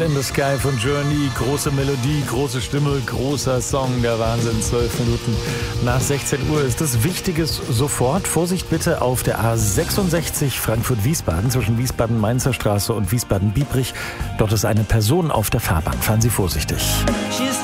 in the Sky von Journey. Große Melodie, große Stimme, großer Song. Der Wahnsinn. 12 Minuten nach 16 Uhr ist das Wichtiges sofort. Vorsicht bitte auf der A66 Frankfurt-Wiesbaden zwischen Wiesbaden-Mainzer Straße und Wiesbaden-Biebrich. Dort ist eine Person auf der Fahrbahn. Fahren Sie vorsichtig.